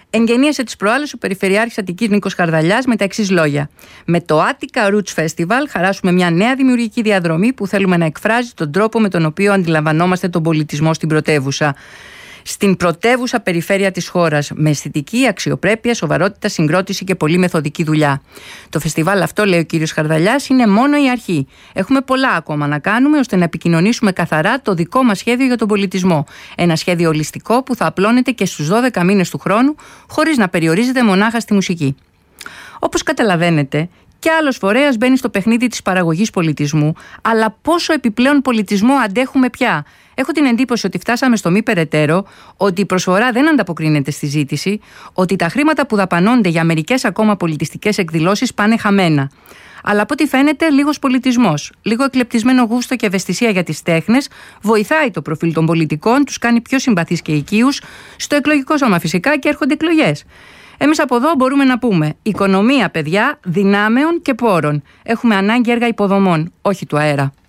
Εγγενίασε τις προάλλες ο Περιφερειάρχης Αττικής Νίκος Χαρδαλιάς με τα εξής λόγια. Με το Attica Roots Festival χαράσουμε μια νέα δημιουργική διαδρομή που θέλουμε να εκφράζει τον τρόπο με τον οποίο αντιλαμβανόμαστε τον πολιτισμό στην πρωτεύουσα. Στην πρωτεύουσα περιφέρεια της χώρας, με αισθητική, αξιοπρέπεια, σοβαρότητα, συγκρότηση και πολύ μεθοδική δουλειά. Το φεστιβάλ αυτό, λέει ο κύριος Χαρδαλιάς, είναι μόνο η αρχή. Έχουμε πολλά ακόμα να κάνουμε ώστε να επικοινωνήσουμε καθαρά το δικό μας σχέδιο για τον πολιτισμό. Ένα σχέδιο ολιστικό που θα απλώνεται και στους 12 μήνες του χρόνου, χωρίς να περιορίζεται μονάχα στη μουσική. Όπως καταλαβαίνετε, και άλλος φορέας μπαίνει στο παιχνίδι της παραγωγής πολιτισμού, αλλά πόσο επιπλέον πολιτισμό αντέχουμε πια? Έχω την εντύπωση ότι φτάσαμε στο μη περαιτέρω, ότι η προσφορά δεν ανταποκρίνεται στη ζήτηση, ότι τα χρήματα που δαπανώνται για μερικές ακόμα πολιτιστικές εκδηλώσεις πάνε χαμένα. Αλλά από ό,τι φαίνεται, λίγος πολιτισμός, λίγο εκλεπτισμένο γούστο και ευαισθησία για τις τέχνες βοηθάει το προφίλ των πολιτικών, τους κάνει πιο συμπαθείς και οικείους στο εκλογικό σώμα φυσικά και έρχονται εκλογές. Εμείς από εδώ μπορούμε να πούμε: οικονομία, παιδιά, δυνάμεων και πόρων. Έχουμε ανάγκη έργα υποδομών, όχι του αέρα.